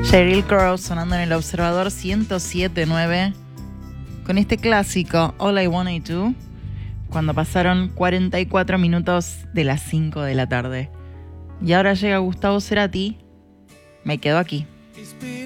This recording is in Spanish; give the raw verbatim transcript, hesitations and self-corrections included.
Sheryl Crow sonando en el Observador ciento siete punto nueve con este clásico All I Wanna Do, cuando pasaron cuarenta y cuatro minutos de las cinco de la tarde. Y ahora llega Gustavo Cerati, Me Quedo Aquí.